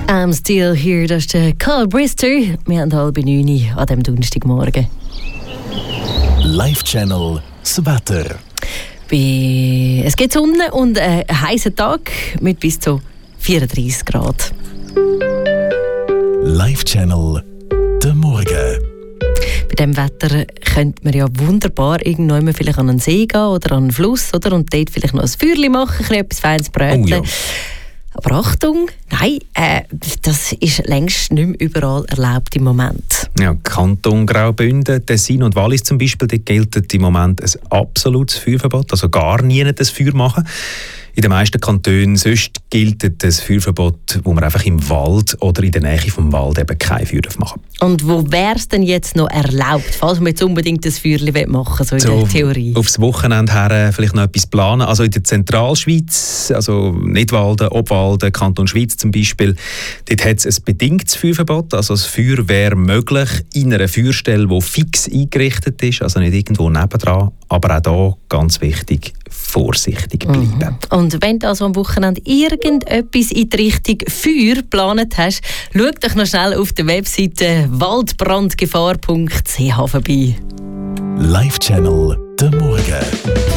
I'm still here, das ist der Carl Brister. Wir haben 8:30 an diesem Donnerstagmorgen. Live-Channel, das Wetter. Es gibt Sonne und einen heißen Tag mit bis zu 34 Grad. Live-Channel, der Morgen. Bei diesem Wetter könnte man ja wunderbar irgendwann vielleicht an einen See gehen oder an einen Fluss oder, und dort vielleicht noch ein Feuerchen machen, etwas Feines braten. Oh ja. Aber Achtung, nein, das ist längst nicht mehr überall erlaubt im Moment. Ja, Kanton Graubünden, Tessin und Wallis zum Beispiel, dort gilt im Moment ein absolutes Feuerverbot, also gar nie das Feuer machen. In den meisten Kantonen sonst gilt das Feuerverbot, wo man einfach im Wald oder in der Nähe vom Wald eben kein Feuer machen darf. Und wo wäre es denn jetzt noch erlaubt, falls man jetzt unbedingt das Feuerchen machen will, so in der Theorie? Aufs Wochenende her vielleicht noch etwas planen. Also in der Zentralschweiz, also Nidwalden, Obwalden, Kanton Schweiz zum Beispiel, dort hat es ein bedingtes Feuerverbot. Also das Feuer wäre möglich in einer Feuerstelle, die fix eingerichtet ist, also nicht irgendwo nebendran. Aber auch hier, ganz wichtig, vorsichtig bleiben. Und wenn du also am Wochenende irgendetwas in die Richtung Feuer geplant hast, schau doch noch schnell auf der Webseite waldbrandgefahr.ch vorbei. Live-Channel, der Morgen.